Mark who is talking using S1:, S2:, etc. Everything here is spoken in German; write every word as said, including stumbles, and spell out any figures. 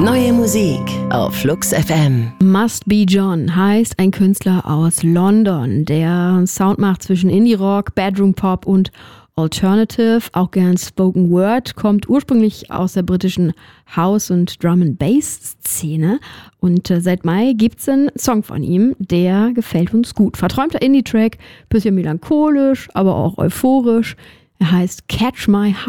S1: Neue Musik auf Flux F M.
S2: Must Be John heißt ein Künstler aus London, der einen Sound macht zwischen Indie-Rock, Bedroom-Pop und Alternative, auch gern Spoken Word, kommt ursprünglich aus der britischen House- und Drum-and-Bass-Szene und äh, seit Mai gibt's einen Song von ihm, der gefällt uns gut. Verträumter Indie-Track, bisschen melancholisch, aber auch euphorisch. Er heißt Catch My Heart.